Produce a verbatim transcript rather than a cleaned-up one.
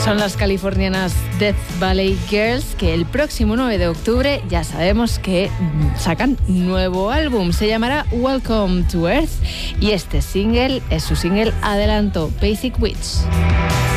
Son las californianas Death Valley Girls, que el próximo nueve de octubre ya sabemos que sacan nuevo álbum. Se llamará Welcome to Earth y este single es su single adelanto, Basic Witch.